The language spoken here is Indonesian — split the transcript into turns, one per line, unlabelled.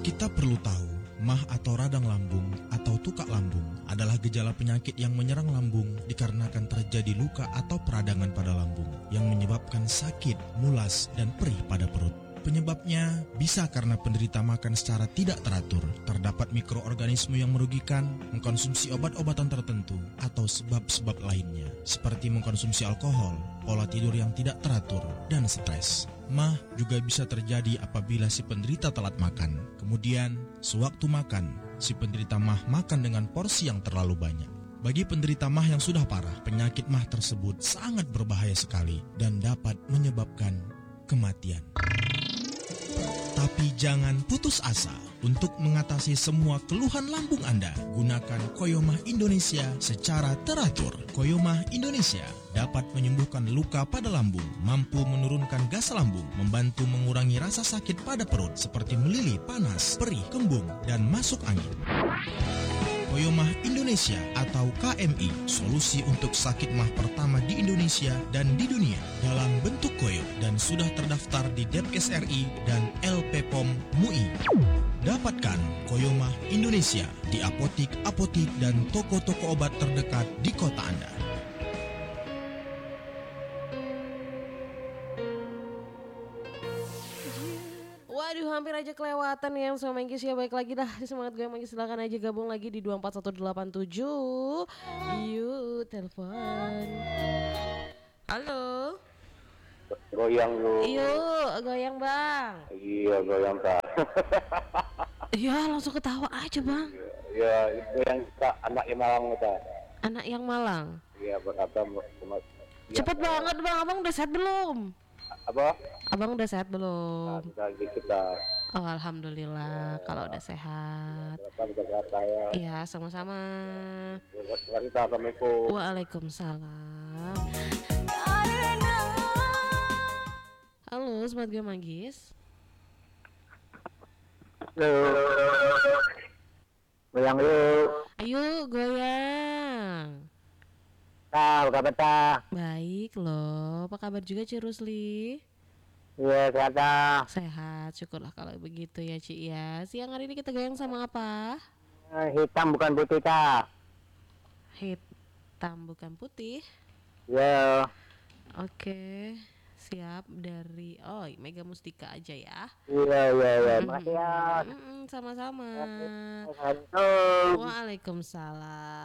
Kita perlu tahu, mah atau radang lambung atau tukak lambung adalah gejala penyakit yang menyerang lambung dikarenakan terjadi luka atau peradangan pada lambung yang menyebabkan sakit, mulas, dan perih pada perut. Penyebabnya bisa karena penderita makan secara tidak teratur, terdapat mikroorganisme yang merugikan, mengkonsumsi obat-obatan tertentu, atau sebab-sebab lainnya, seperti mengkonsumsi alkohol, pola tidur yang tidak teratur, dan stres. Mah juga bisa terjadi apabila si penderita telat makan. Kemudian, sewaktu makan, si penderita mah makan dengan porsi yang terlalu banyak. Bagi penderita mah yang sudah parah, penyakit mah tersebut sangat berbahaya sekali dan dapat menyebabkan kematian. Tapi jangan putus asa. Untuk mengatasi semua keluhan lambung Anda, gunakan Koyomah Indonesia secara teratur. Koyomah Indonesia dapat menyembuhkan luka pada lambung, mampu menurunkan gas lambung, membantu mengurangi rasa sakit pada perut seperti melili, panas, perih, kembung, dan masuk angin. Koyomah Indonesia atau KMI, solusi untuk sakit mah pertama di Indonesia dan di dunia dalam bentuk koyo dan sudah terdaftar di Depkes RI dan LPPOM MUI. Dapatkan Koyomah Indonesia di apotik-apotik dan toko-toko obat terdekat di kota Anda.
Waduh, hampir aja kelewatan ya sama Manggis ya. Baik lagi dah, semangat gue Manggis, silakan aja gabung lagi di 24187. Yuk, telepon. Halo.
Goyang yuk.
Yuk, goyang bang.
Iya goyang tak.
Ya langsung ketawa aja bang.
Ya itu yang kita anak yang Malang kita.
Anak yang Malang.
Iya berkata
Cepet banget bang, abang udah sehat belum?
Apa?
Abang udah sehat belum?
Lagi kita.
Oh alhamdulillah kalau udah sehat.
Berkata ya.
Iya sama-sama.
Kita Assalamualaikum.
Waalaikumsalam. Halo, semangat gue Manggis.
Halo. Goyang yuk.
Ayo goyang.
Tahu kabar tak?
Baik loh, apa kabar juga Ci Rusli?
Iya sehat.
Sehat, syukurlah kalau begitu ya Ci ya. Siang hari ini kita goyang sama apa?
Hitam bukan putih tak?
Hitam bukan putih.
Ya.
Oke, siap dari Mega Mustika aja ya.
Iya. Makasih ya.
Sama-sama.
Assalamualaikum.
Waalaikumsalam.